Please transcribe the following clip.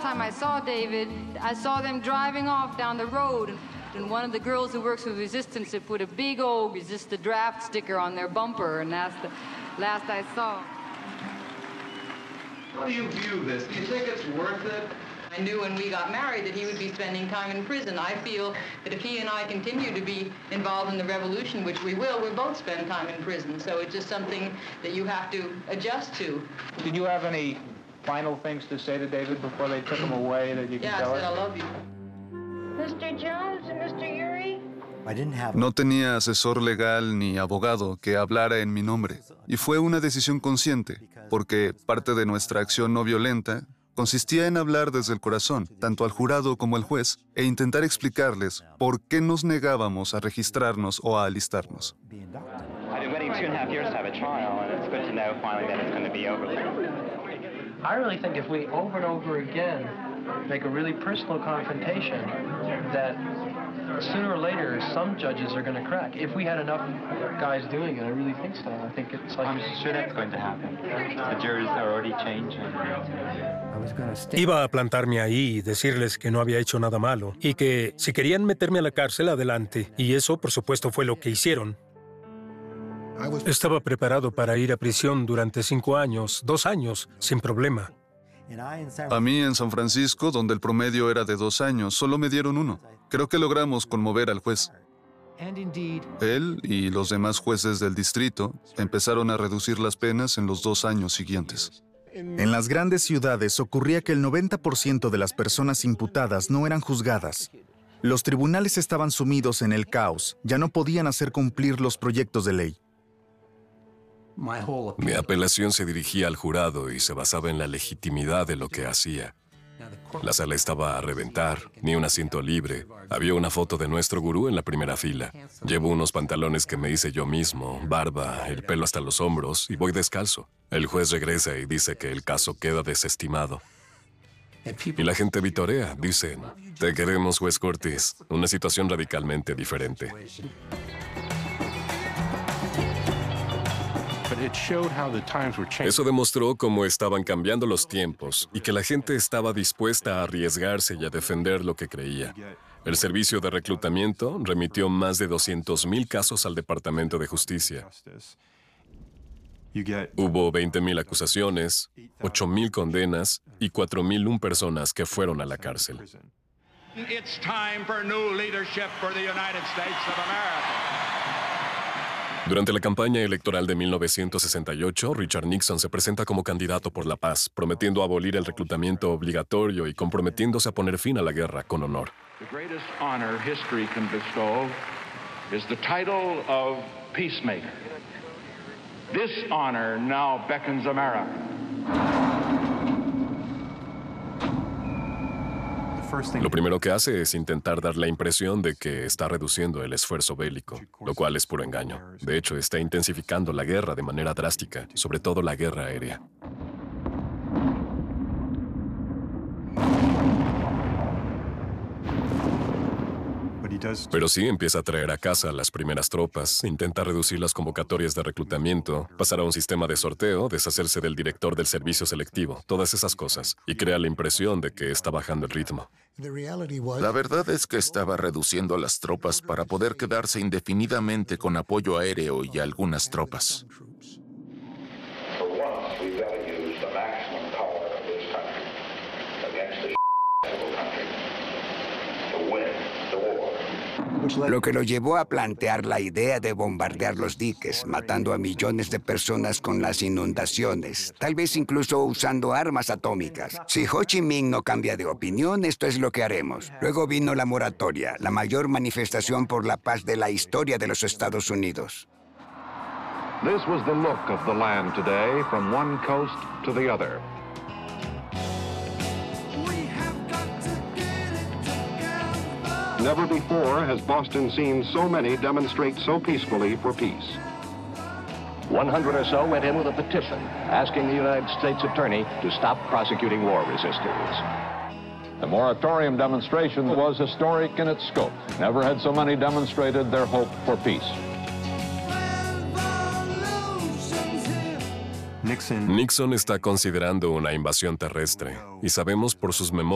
time I saw David, I saw them driving off down the road. And one of the girls who works with Resistance had put a big old Resist the Draft sticker on their bumper, and that's the last I saw. How do you view this? Do you think it's worth it? I knew when we got married that he would be spending time in prison. I feel that if he and I continue to be involved in the revolution, which we will, we'll both spend time in prison. So it's just something that you have to adjust to. Did you have any final things to say to David before they took him away that you can tell us? Yeah, I said I love you. Mr. Jones and Mr. Yuri? No tenía asesor legal ni abogado que hablara en mi nombre, y fue una decisión consciente, porque parte de nuestra acción no violenta consistía en hablar desde el corazón, tanto al jurado como al juez, e intentar explicarles por qué nos negábamos a registrarnos o a alistarnos. I really think if we over and over again make a really personal confrontation, that sooner or later some judges are going to crack. If we had enough guys doing it, I really think so. I think it's like... I'm sure that's going to happen. The juries are already changing. Iba a plantarme ahí y decirles que no había hecho nada malo y que si querían meterme a la cárcel, adelante. Y eso, por supuesto, fue lo que hicieron. Estaba preparado para ir a prisión durante 5 años, 2 años, sin problema. A mí en San Francisco, donde el promedio era de 2 años, solo me dieron 1. Creo que logramos conmover al juez. Él y los demás jueces del distrito empezaron a reducir las penas en los 2 años siguientes. En las grandes ciudades ocurría que el 90% de las personas imputadas no eran juzgadas. Los tribunales estaban sumidos en el caos, ya no podían hacer cumplir los proyectos de ley. Mi apelación se dirigía al jurado y se basaba en la legitimidad de lo que hacía. La sala estaba a reventar, ni un asiento libre. Había una foto de nuestro gurú en la primera fila. Llevo unos pantalones que me hice yo mismo, barba, el pelo hasta los hombros y voy descalzo. El juez regresa y dice que el caso queda desestimado. Y la gente vitorea, dicen, te queremos, juez Curtis. Una situación radicalmente diferente. Eso demostró cómo estaban cambiando los tiempos y que la gente estaba dispuesta a arriesgarse y a defender lo que creía. El Servicio de Reclutamiento remitió más de 200,000 casos al Departamento de Justicia. Hubo 20,000 acusaciones, 8,000 condenas y 4,001 personas que fueron a la cárcel. It's time for new leadership for the United States of America. Durante la campaña electoral de 1968, Richard Nixon se presenta como candidato por la paz, prometiendo abolir el reclutamiento obligatorio y comprometiéndose a poner fin a la guerra con honor. The greatest honor history can bestow is the title of peacemaker. This honor now beckons America. Lo primero que hace es intentar dar la impresión de que está reduciendo el esfuerzo bélico, lo cual es puro engaño. De hecho, está intensificando la guerra de manera drástica, sobre todo la guerra aérea. Pero sí empieza a traer a casa las primeras tropas, intenta reducir las convocatorias de reclutamiento, pasar a un sistema de sorteo, deshacerse del director del servicio selectivo, todas esas cosas, y crea la impresión de que está bajando el ritmo. La verdad es que estaba reduciendo a las tropas para poder quedarse indefinidamente con apoyo aéreo y algunas tropas. Lo que lo llevó a plantear la idea de bombardear los diques, matando a millones de personas con las inundaciones, tal vez incluso usando armas atómicas. Si Ho Chi Minh no cambia de opinión, esto es lo que haremos. Luego vino la moratoria, la mayor manifestación por la paz de la historia de los Estados Unidos. This was the look of the land today, from one coast to the other. Never before has Boston seen so many demonstrate so peacefully for peace. 100 or so went in with a petition asking the United States Attorney to stop prosecuting war resistors. The moratorium demonstration was historic in its scope. Never had so many demonstrated their hope for peace. Nixon está considerando una invasión terrestre y sabemos por sus memorias